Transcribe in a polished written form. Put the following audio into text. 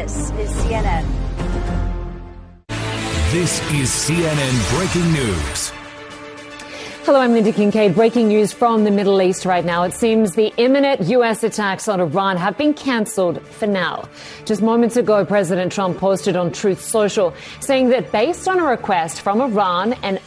This is CNN. This is CNN Breaking News. Hello, I'm Linda Kincaid. Breaking news from the Middle East right now. It seems the imminent U.S. attacks on Iran have been cancelled for now. Just moments ago, President Trump posted on Truth Social saying that based on a request from Iran, an